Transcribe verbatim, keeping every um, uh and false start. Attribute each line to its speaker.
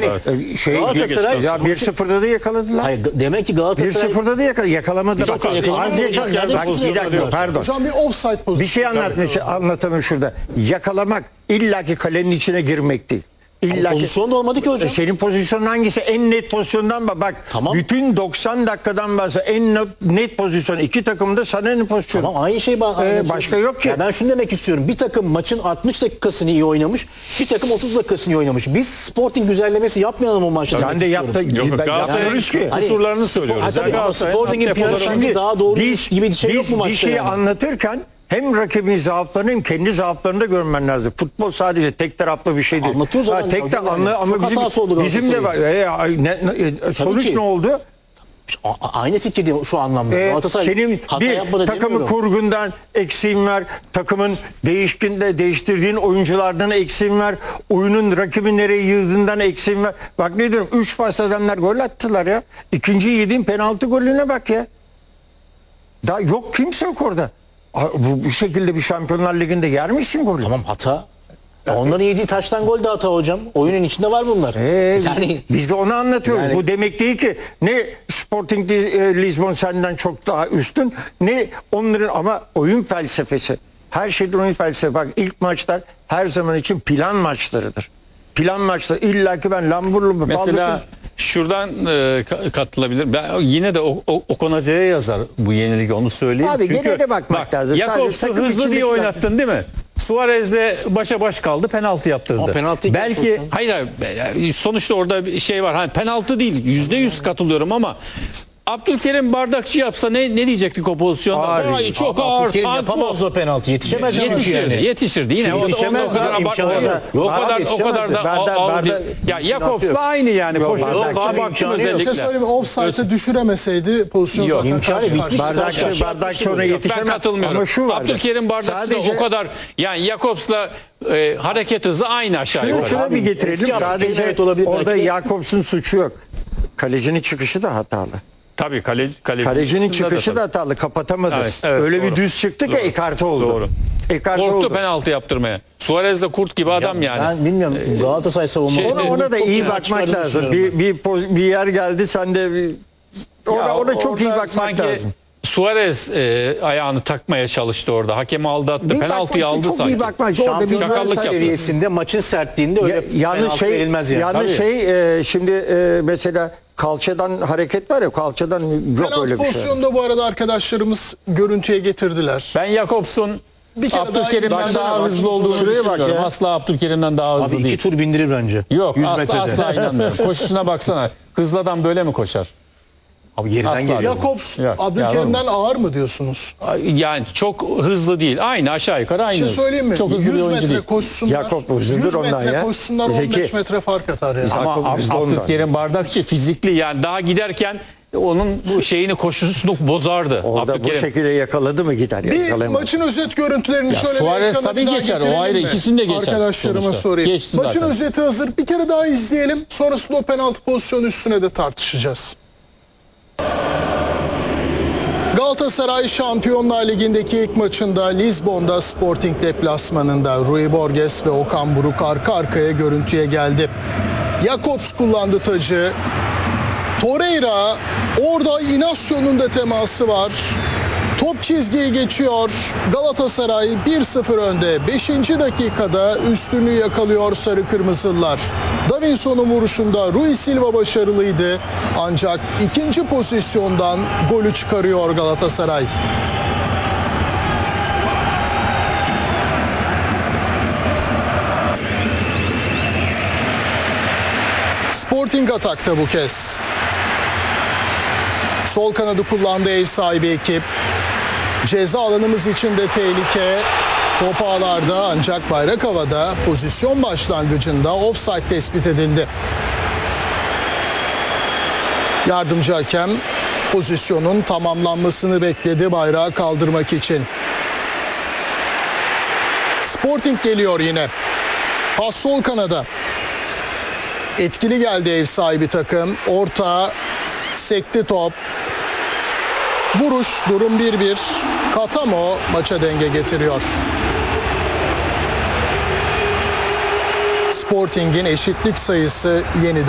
Speaker 1: Yani
Speaker 2: Evet.
Speaker 1: şey
Speaker 3: Galatasaray-
Speaker 1: ya bir sıfırda da yakaladılar.
Speaker 3: Hayır, demek ki
Speaker 1: bir
Speaker 3: Galatasaray
Speaker 1: sıfırda da yakaladı. Yakalamadı.
Speaker 3: Çok
Speaker 1: Bak,
Speaker 3: yakaladı.
Speaker 1: az
Speaker 3: İlk
Speaker 1: yakaladı.
Speaker 3: yarıda
Speaker 1: Bak, bir
Speaker 3: pozisyonda
Speaker 1: dakika
Speaker 3: diyor.
Speaker 1: pardon.
Speaker 4: Hocam bir offside pozisyonu.
Speaker 1: Bir şey anlatmış, anlatamam şurada. Yakalamak illaki kalenin içine girmek değil. İlla ki-
Speaker 3: pozisyon da olmadı ki hocam.
Speaker 1: Senin pozisyonun hangisi? En net pozisyondan bak. Bak
Speaker 3: Tamam.
Speaker 1: bütün doksan dakikadan bahsediyor. En net, net pozisyon. İki takım da sana ne pozisyon?
Speaker 3: Ama aynı şey ba-
Speaker 1: Ee, başka yok ki.
Speaker 3: Ya ben şunu demek istiyorum. Bir takım maçın altmış dakikasını iyi oynamış. Bir takım otuz dakikasını iyi oynamış. Biz Sporting güzellemesi yapmayalım o maçta.
Speaker 1: Ben
Speaker 3: demek
Speaker 1: de
Speaker 3: istiyorum.
Speaker 1: yaptı.
Speaker 2: Yok,
Speaker 1: ben
Speaker 2: Galatasaray'ın
Speaker 1: yapıyoruz ki.
Speaker 2: kusurlarını söylüyoruz.
Speaker 3: Ha, tabii ama
Speaker 2: Galatasaray'ın
Speaker 3: Sporting'in
Speaker 2: alt defoları
Speaker 3: piyasası
Speaker 2: var.
Speaker 3: daha doğru
Speaker 1: biz,
Speaker 3: gibi bir şey yok
Speaker 1: biz
Speaker 3: bu maçta
Speaker 1: bir şeyi
Speaker 3: yani.
Speaker 1: anlatırken hem rakibin zaaflarını hem kendi zaaflarını da görmen lazım. Futbol sadece tek taraflı bir şey değil.
Speaker 3: Anlatıyoruz
Speaker 1: Ha,
Speaker 3: zaten
Speaker 1: tek
Speaker 3: hocam
Speaker 1: de
Speaker 3: yani.
Speaker 1: anla, ama
Speaker 3: Çok
Speaker 1: bizim,
Speaker 3: hatası oldu
Speaker 1: bizim de var.
Speaker 3: Galatasaray'ın.
Speaker 1: E, ne- ne- sonuç
Speaker 3: ki.
Speaker 1: ne oldu?
Speaker 3: A- aynı fikirdeyim şu anlamda.
Speaker 1: Ee,
Speaker 3: Galatasaray
Speaker 1: senin
Speaker 3: hata
Speaker 1: bir
Speaker 3: yapmadı
Speaker 1: takımı
Speaker 3: demiyorum.
Speaker 1: kurgundan eksiğin var. Takımın değişkinde değiştirdiğin oyunculardan eksiğin var. Oyunun rakibi nereye yığdığından eksiğin var. Bak ne diyorum? Üç pas adamlar gol attılar ya. İkinci yediğin penaltı golüne bak ya. Daha yok, kimse yok orada. Aa, Bu, bu şekilde bir Şampiyonlar Ligi'nde yer misin golü?
Speaker 3: Tamam hata. Onların yediği taştan gol de hata hocam. Oyunun içinde var bunlar.
Speaker 1: Ee, biz-
Speaker 3: yani
Speaker 1: biz de onu anlatıyoruz.
Speaker 3: Yani-
Speaker 1: Bu demek değil ki ne Sporting Li- e, Lisbon senden çok daha üstün, ne onların, ama oyun felsefesi. Her şeyden oyun felsefesi. Bak ilk maçlar her zaman için plan maçlarıdır. Plan maçları. İlla ki ben Lamburlu mu?
Speaker 2: Mesela şuradan e, ka- katılabilir. Ben yine de o, o, Okan Hoca'ya yazar bu yenilik, onu söyleyeyim.
Speaker 1: Abi
Speaker 2: Çünkü
Speaker 1: gene de bakmak
Speaker 2: bak,
Speaker 1: lazım. Sadece
Speaker 2: Jakobs'u
Speaker 1: takım
Speaker 2: hızlı
Speaker 1: içindeki
Speaker 2: diye oynattın değil mi? Suarez'le başa baş kaldı, penaltı yaptırdı.
Speaker 3: Ama penaltıyı
Speaker 2: Belki
Speaker 3: yapıyorsun.
Speaker 2: hayır, hayır sonuçta orada bir şey var. Hani penaltı değil, yüzde yüz katılıyorum ama Abdülkerim Bardakçı yapsa ne ne diyecektik o pozisyonda?
Speaker 1: Ağır.
Speaker 2: Ay, çok
Speaker 3: Ama
Speaker 2: ağır.
Speaker 3: Abdülkerim
Speaker 2: handball.
Speaker 3: yapamaz o penaltı. Yetişemez çünkü
Speaker 2: Yetişirdi,
Speaker 3: yani.
Speaker 2: yetişirdi. Yine o, o, o
Speaker 1: Yetişemez
Speaker 2: kadar
Speaker 1: ya,
Speaker 2: abartmayın.
Speaker 1: imkanı yok.
Speaker 2: O
Speaker 1: Abi
Speaker 2: kadar o kadar da
Speaker 1: yetişemezdi. Bardak-
Speaker 2: ağır değil.
Speaker 1: bardak-
Speaker 2: Ya
Speaker 1: imkanı
Speaker 2: Jakobs'la
Speaker 1: yok.
Speaker 2: aynı yani.
Speaker 1: Yok,
Speaker 2: Koşu.
Speaker 1: bardak-
Speaker 2: Daha
Speaker 3: imkanı
Speaker 2: baktım
Speaker 3: yok.
Speaker 4: Bir şey
Speaker 2: özellikle.
Speaker 4: söyleyeyim mi? Offside'ı düşüremeseydi pozisyon
Speaker 3: Yok,
Speaker 4: zaten
Speaker 3: imkanı
Speaker 4: karşı
Speaker 3: bitmiş.
Speaker 4: karşıya.
Speaker 1: Bardakçı,
Speaker 3: Karşı-
Speaker 1: bardakçı ona
Speaker 2: Ben
Speaker 1: yetişemez.
Speaker 2: katılmıyorum.
Speaker 1: Ama şu var.
Speaker 2: Abdülkerim Bardakçı da
Speaker 1: Sadece-
Speaker 2: o kadar, yani Jakobs'la e, hareket hızı aynı aşağı
Speaker 1: Şunu,
Speaker 2: yukarı.
Speaker 1: şuna bir getirelim.
Speaker 3: eski Abdülkerim
Speaker 1: Sadece
Speaker 3: evet olabilir
Speaker 1: orada
Speaker 3: belki de.
Speaker 1: Jakobs'un suçu yok. Kalecinin çıkışı da hatalı.
Speaker 2: Tabii kaleci, kaleci
Speaker 1: Kalecinin
Speaker 2: dışında
Speaker 1: çıkışı da
Speaker 2: tabii.
Speaker 1: hatalı. Kapatamadı.
Speaker 2: Evet, evet,
Speaker 1: Öyle
Speaker 2: doğru.
Speaker 1: bir düz çıktı ki
Speaker 2: Doğru.
Speaker 1: ekarte oldu.
Speaker 2: Doğru.
Speaker 1: Ekarte
Speaker 2: Korktu
Speaker 1: oldu.
Speaker 2: penaltı yaptırmaya. Suarez de kurt gibi adam yani.
Speaker 3: Ben bilmiyorum. Galatasaray savunması.
Speaker 2: şey-
Speaker 1: Ona, ona da
Speaker 3: Çok
Speaker 1: iyi
Speaker 3: fena
Speaker 1: bakmak
Speaker 3: çıkardığını
Speaker 1: lazım.
Speaker 3: düşünüyorum
Speaker 1: Bir, bir, poz- bir yer geldi, sen de bir, ona,
Speaker 2: Ya
Speaker 1: ona çok iyi
Speaker 2: orada
Speaker 1: bakmak
Speaker 2: sanki
Speaker 1: lazım.
Speaker 2: Suarez e, ayağını takmaya çalıştı orada. Hakemi aldattı.
Speaker 1: Bir
Speaker 2: Penaltıyı
Speaker 1: bakmak-
Speaker 2: aldı
Speaker 1: çok
Speaker 2: sanki.
Speaker 1: iyi bakmak. Orada bir
Speaker 3: Şampiyonlar
Speaker 2: Şakallık yaptı.
Speaker 3: seviyesinde maçın sertliğinde öyle
Speaker 1: Ya- yalnız
Speaker 3: penaltı
Speaker 1: şey,
Speaker 3: verilmez yani.
Speaker 1: yalnız
Speaker 3: Tabii.
Speaker 1: şey e, şimdi e, mesela kalçadan hareket var ya, kalçadan yok
Speaker 4: Penaltı
Speaker 1: öyle bir şey.
Speaker 4: pozisyonunda bu arada arkadaşlarımız görüntüye getirdiler.
Speaker 2: Ben Jakobs'un
Speaker 4: Bir kere daha
Speaker 2: Abdülkerim'den
Speaker 4: iyi
Speaker 2: daha,
Speaker 4: baksana,
Speaker 2: hızlı
Speaker 4: bak,
Speaker 2: olduğunu
Speaker 1: şuraya bak
Speaker 2: düşünmüyorum.
Speaker 1: ya.
Speaker 2: Asla Abdülkerim'den daha hızlı
Speaker 3: Abi iki
Speaker 2: değil.
Speaker 3: tur bindirir bence.
Speaker 2: Yok,
Speaker 3: yüz
Speaker 2: asla,
Speaker 3: metrede.
Speaker 2: asla inanmıyorum. Koşusuna baksana. Hızlı adam böyle mi koşar?
Speaker 3: Abi yerden
Speaker 2: Asla
Speaker 3: geliyor.
Speaker 4: Jakobs
Speaker 2: Yok,
Speaker 4: Abdülkerim'den ağır mı diyorsunuz?
Speaker 2: Yani çok hızlı değil. Aynı, aşağı yukarı aynı.
Speaker 4: Bir şey
Speaker 2: hız.
Speaker 4: söyleyeyim mi?
Speaker 2: Çok hızlı bir
Speaker 4: yüz
Speaker 2: oyuncu
Speaker 4: metre
Speaker 2: değil.
Speaker 4: koşsunlar.
Speaker 1: Jakob hızlıdır
Speaker 4: yüz
Speaker 1: ondan
Speaker 4: metre
Speaker 1: ya.
Speaker 4: koşsunlar on
Speaker 1: Zeki.
Speaker 4: beş metre fark atar ya.
Speaker 2: Ama
Speaker 1: Jakob
Speaker 2: Ab-
Speaker 1: hızlı ondan.
Speaker 2: Abdülkerim Bardakçı fizikli, yani daha giderken onun bu şeyini, koşusunu bozardı.
Speaker 1: Orada bu
Speaker 2: Abdülkerim.
Speaker 1: şekilde yakaladı mı gider.
Speaker 4: Bir
Speaker 1: Yakalayamaz.
Speaker 4: maçın özet görüntülerini şöyle bir
Speaker 2: Suarez
Speaker 4: ekrana
Speaker 2: tabii
Speaker 4: bir daha
Speaker 2: geçer, o
Speaker 4: getirelim
Speaker 2: ayrı,
Speaker 4: mi?
Speaker 2: ikisini de geçer
Speaker 4: Arkadaşlarıma
Speaker 2: sonuçta.
Speaker 4: sorayım.
Speaker 2: Geçti
Speaker 4: Maçın
Speaker 2: zaten.
Speaker 4: özeti hazır. Bir kere daha izleyelim. Sonrasında o penaltı pozisyonu üstüne de tartışacağız. Galatasaray Şampiyonlar Ligi'ndeki ilk maçında Lizbon'da Sporting deplasmanında Rui Borges ve Okan Buruk arka arkaya görüntüye geldi. Jakobs kullandı tacı. Torreira, orada Inaccio'nun da teması var. Top çizgiyi geçiyor. Galatasaray bir sıfır önde. beşinci dakikada üstünlüğü yakalıyor sarı kırmızılar. Davinson'un vuruşunda Rui Silva başarılıydı. Ancak ikinci pozisyondan golü çıkarıyor Galatasaray. Sporting atakta bu kez. Sol kanadı kullandı ev sahibi ekip. Ceza alanımız için de tehlike. Top ağlarda, ancak bayrak havada, pozisyon başlangıcında offside tespit edildi. Yardımcı hakem pozisyonun tamamlanmasını bekledi bayrağı kaldırmak için. Sporting geliyor yine. Pas sol kanada. Etkili geldi ev sahibi takım. Orta, sekti top. Vuruş, durum bir bir. Katamo maça denge getiriyor. Sporting'in eşitlik sayısı yeniden